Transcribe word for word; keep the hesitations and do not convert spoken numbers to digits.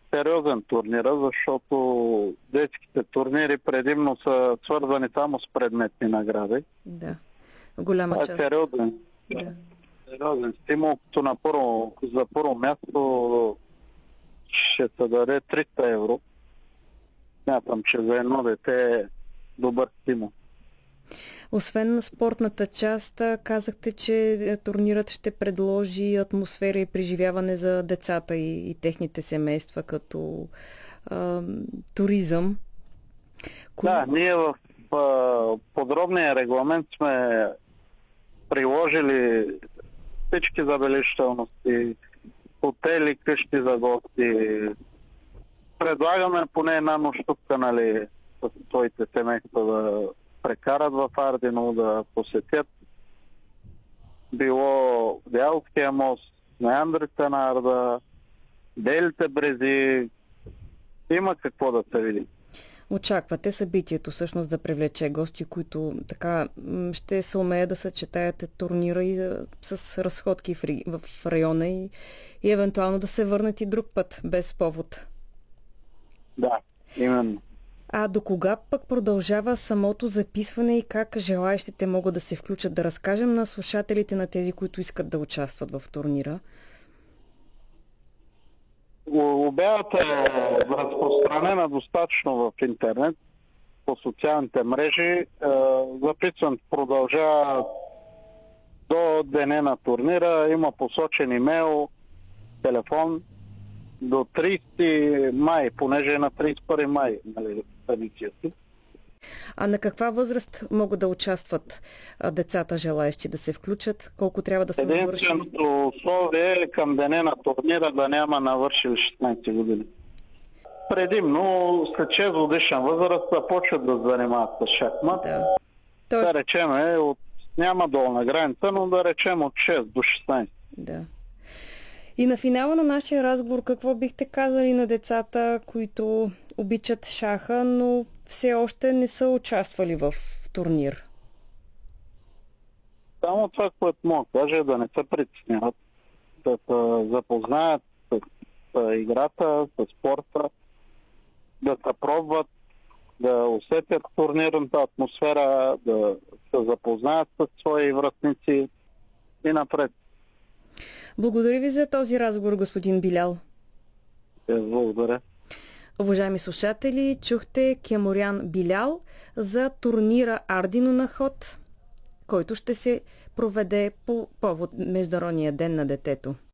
сериозен турнир, защото детските турнири предимно са свързани само с предметни награди. Да, голяма Това е част. сериозен, Да. сериозен стимул, като на първо, за първо място ще се даде триста евро. Смятам, че за едно дете е добър стимул. Освен на спортната част, казахте, че турнирът ще предложи атмосфера и преживяване за децата и, и техните семейства, като а, туризъм. Кои... Да, ние в а, подробния регламент сме приложили всички забележителности, хотели, къщи за гости. Предлагаме поне една нощувка, нали, с своите семейства да прекарат в Ардино, да посетят било Бялския мост, Меандрите на Арда, Белите брези. Има какво да се види. Очаквате събитието всъщност да привлече гости, които така ще се умеят да съчетаят турнира и с разходки в, в района и, и евентуално да се върнат и друг път, без повод. Да, именно. А до кога пък продължава самото записване и как желаещите могат да се включат? Да разкажем на слушателите, на тези, които искат да участват в турнира. Обявата е разпространена достатъчно в интернет, по социалните мрежи. Записването продължава до деня на турнира. Има посочен имейл, телефон до тридесети май, понеже е на тридесет и първи май, нали, традицията. А на каква възраст могат да участват а, децата, желаещи да се включат? Колко трябва да са навършили? Единственото условие е към деня на турнира да няма навършили шестнайсет години. Предимно след шест годишна възраст започват да занимават с шахмат. Да. Тоест... Да речем, е, от, няма долна граница, но да речем от шест до шестнайсет. Да. И на финала на нашия разговор, какво бихте казали на децата, които обичат шаха, но все още не са участвали в турнир? Само това, което мога да кажа, е да не се притесняват, да се запознаят с, с играта, с спорта, да се пробват, да усетят турнирната атмосфера, да се запознаят с свои връстници и напред. Благодаря ви за този разговор, господин Билял. Благодаря. Уважаеми слушатели, чухте Кеморян Билял за турнира Ардино на ход, който ще се проведе по повод Международния ден на детето.